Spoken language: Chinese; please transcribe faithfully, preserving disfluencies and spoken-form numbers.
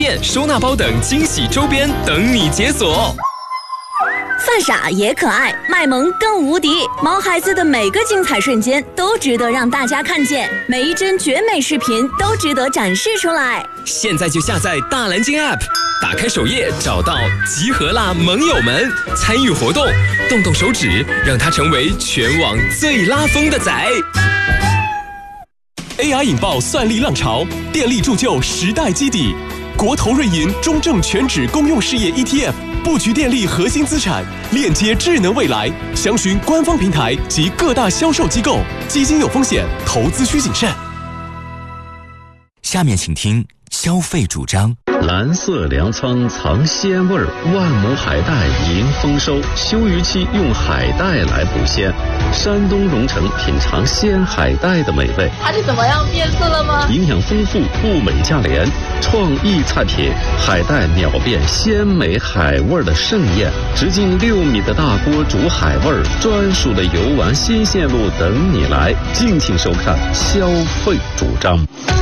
收纳包等惊喜周边等你解锁。 犯傻也可爱，卖萌更无敌。毛孩子的每个精彩瞬间都值得让大家看见，每一帧绝美视频都值得展示出来。 现在就下载大蓝鲸 App， 打开首页找到集合啦盟友们，参与活动，动动手指，让它成为全网最拉风的仔。 A I 引爆算力浪潮，电力铸就时代基底。国投瑞银中证全指公用事业 E T F 布局电力核心资产，链接智能未来。详询官方平台及各大销售机构。基金有风险，投资需谨慎。 下面请听消费主张。 蓝色粮仓藏鲜味儿，万亩海带迎丰收。休渔期用海带来补鲜。山东荣成品尝鲜海带的美味。 它是怎么样变色了吗？ 营养丰富，物美价廉，创意菜品，海带秒变鲜美海味的盛宴。直径六米的大锅煮海味儿，专属的游玩新线路等你来。敬请收看消费主张。